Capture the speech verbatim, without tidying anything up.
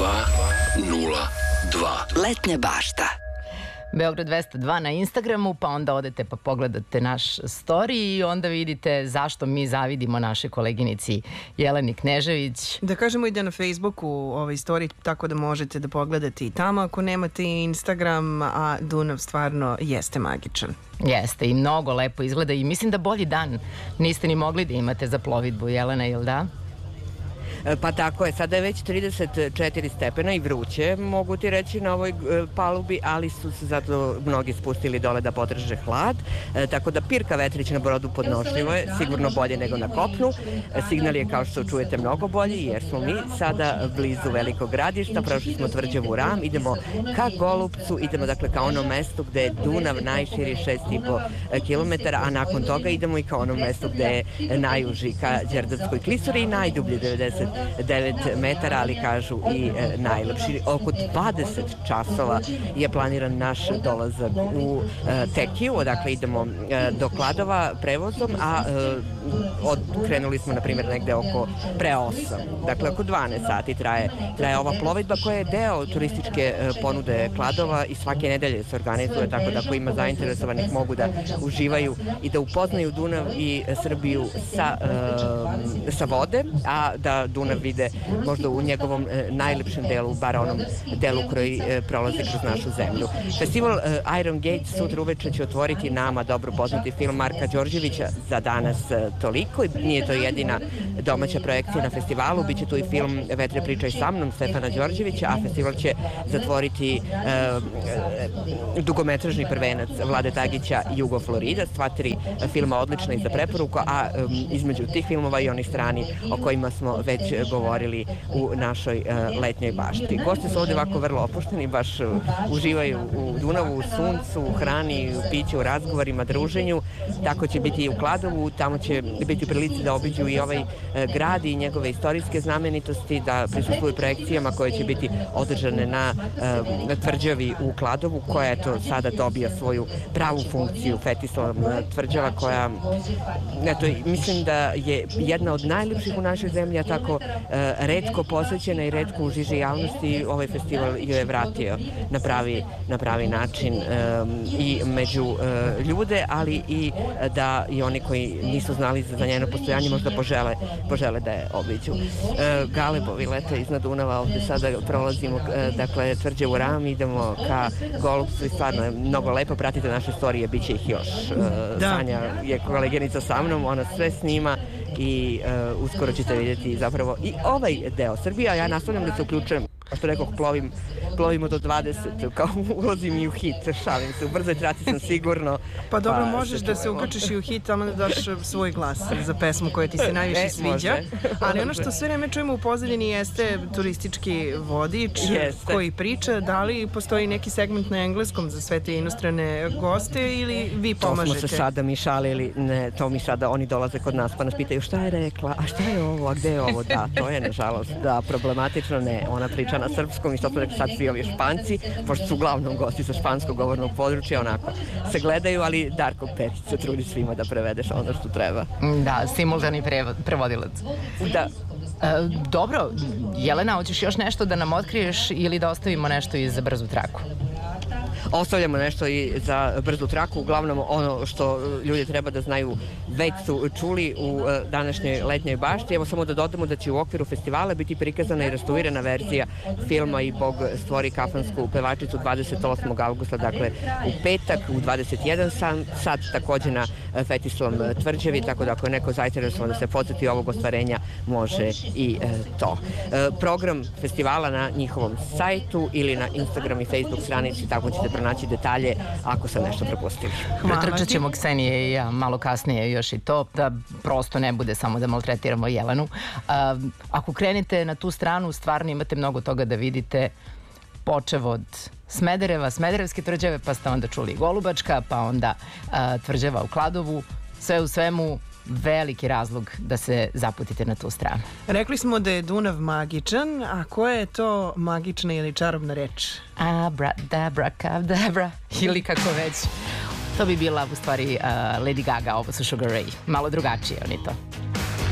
dva nula dva. Letnja bašta. Beograd dvesta dva na Instagramu, pa onda odete pa pogledate naš story i onda vidite zašto mi zavidimo našoj koleginici Jeleni Knežević. Da kažemo i da na Facebooku ovaj story, tako da možete da pogledate i tamo ako nemate Instagram, a Dunav stvarno jeste magičan. Jeste i mnogo lepo izgleda i mislim da bolji dan niste ni mogli da imate za plovidbu, Jelena, ili da? Pa tako je, sada je već trideset četiri stepena i vruće, mogu ti reći, na ovoj palubi, ali su se zato mnogi spustili dole da podrže hlad, e, tako da pirka vetrić na brodu podnošljivo je, sigurno bolje nego na kopnu. E, signal je, kao što čujete, mnogo bolji, jer smo mi sada blizu Velikog Gradišta, prošli smo Tvrđavu Ram, idemo ka Golupcu, idemo dakle ka onom mestu gde je Dunav najširi šest i po kilometara, a nakon toga idemo i ka onom mestu gde je najuži, ka Đerdapskoj klisuri i najdublje devedeset devet metara, ali kažu i e, najlepši. Oko dvadeset časova je planiran naš dolazak u e, Tekiju, odakle idemo e, do Kladova prevozom, a e, odkrenuli smo, na primjer, negde oko pre osam. Dakle, oko dvanaest sati traje, traje ova plovidba koja je deo turističke e, ponude Kladova i svake nedelje se organizuje, tako da ako ima zainteresovanih mogu da uživaju i da upoznaju Dunav i Srbiju sa, e, sa vode, a da Dunav vide možda u njegovom e, najlepšem delu, bar onom delu koji e, prolazi kroz našu zemlju. Festival e, Iron Gate sutra uveče će otvoriti nama dobro poznati film Marka Đorđevića Za danas e, toliko. Nije to jedina domaća projekcija na festivalu, biće tu i film Vetre pričaj sa mnom Stefana Đorđevića, a festival će zatvoriti e, e, dugometražni prvenac Vlade Tagića Jugo Florida, sva tri filma odlična i za preporuku, a e, između tih filmova i onih strani o kojima smo već govorili u našoj uh, letnjoj bašti. Gosti su ovde ovako vrlo opušteni, baš uh, uživaju u Dunavu, u suncu, u hrani, u piću, u razgovorima, druženju. Tako će biti i u Kladovu, tamo će biti u prilici da obiđu i ovaj uh, grad i njegove istorijske znamenitosti, da prisustvuju projekcijama koje će biti održane na uh, tvrđavi u Kladovu, koja eto sada dobija svoju pravu funkciju, Fetisova tvrđava koja, eto, mislim da je jedna od najlepših u našoj zemlji, a tako e, retko posvećena i retko u žiži javnosti. Ovaj festival ju je vratio na pravi, na pravi način e, i među e, ljude, ali i da i oni koji nisu znali za njeno postojanje možda požele, požele da je obiđu. E, Galebovi lete iznad Dunava, ovde sada prolazimo e, dakle Tvrđavu Ram, idemo ka Golupcu i stvarno je mnogo lepo, pratite naše storije, bit će ih još. E, da. Sanja je koleginica sa mnom, ona sve snima i uh, uskoro ćete vidjeti zapravo i ovaj deo Srbije, a ja nastavljam da se uključujem, a što rekoh, plovim, plovimo do dvadeset, kao ulazim i u hit, šalim se, u brzoj traci sam sigurno. Pa dobro, pa, možeš da se uključiš i u hit, tamo da daš svoj glas za pesmu koja ti se najviše e, sviđa, ali ono što sve vreme čujemo u pozadini jeste turistički vodič jeste. Koji priča, da li postoji neki segment na engleskom za sve te inostrane goste ili vi pomažete? To smo se sada mi šalili, ne, to mi sada, oni dolaze kod nas pa nas pitaju šta je rekla, a šta je ovo, a gde je ovo, da, to je nažalost, da, problematično, ne, ona priča na srpskom i što smo rekli sad svi ovi Španci, pošto su uglavnom gosti sa španskog govornog područja, onako se gledaju, ali Darko Perić se trudi svima da prevedeš ono što treba. Da, simultani prevodilac. Da. E, dobro, Jelena, hoćeš još nešto da nam otkriješ ili da ostavimo nešto i za brzu traku? Ostavljamo nešto i za brzu traku, uglavnom ono što ljudi treba da znaju već su čuli u današnjoj letnjoj bašti. Evo samo da dodamo da će u okviru festivala biti prikazana i restaurirana verzija filma I Bog stvori kafansku pevačicu dvadeset osmog avgusta, dakle u petak u dvadeset jedan sat, takođe na Fetisovom tvrđavi, tako da ako je neko zainteresovan da se podsjeti ovog ostvarenja, može i e, to. E, program festivala na njihovom sajtu ili na Instagram i Facebook stranici, tako ćete pronaći detalje ako sam nešto propustili. Pretrčat ćemo Ksenije i ja malo kasnije još i to, da prosto ne bude samo da maltretiramo Jelenu. Uh, ako krenete na tu stranu, stvarno imate mnogo toga da vidite, počev od Smedereva, Smederevske tvrđave, pa ste onda čuli Golubačka, pa onda uh, tvrđava u Kladovu. Sve u svemu, veliki razlog da se zaputite na tu stranu. Rekli smo da je Dunav magičan, a koja je to magična ili čarobna reč? Abra-dabra, kadabra, ili kako već. To bi bila u stvari uh, Lady Gaga, ovo su Sugar Ray. Malo drugačije oni to.